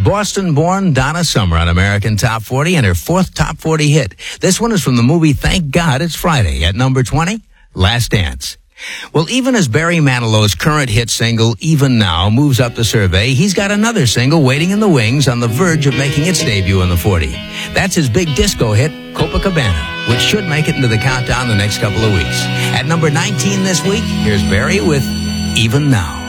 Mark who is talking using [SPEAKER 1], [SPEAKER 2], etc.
[SPEAKER 1] Boston-born Donna Summer on American Top 40 and her fourth Top 40 hit. This one is from the movie Thank God It's Friday. At number 20, Last Dance. Well, even as Barry Manilow's current hit single, Even Now, moves up the survey, he's got another single waiting in the wings on the verge of making its debut in the 40. That's his big disco hit, Copacabana, which should make it into the countdown the next couple of weeks. At number 19 this week, here's Barry with Even Now.